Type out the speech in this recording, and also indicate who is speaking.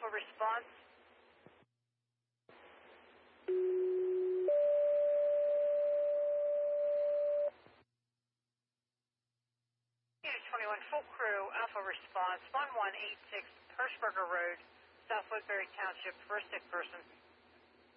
Speaker 1: Alpha response. Unit 21, full crew, Alpha response, 1186 Hirschberger Road, South Woodbury Township, for a sick person.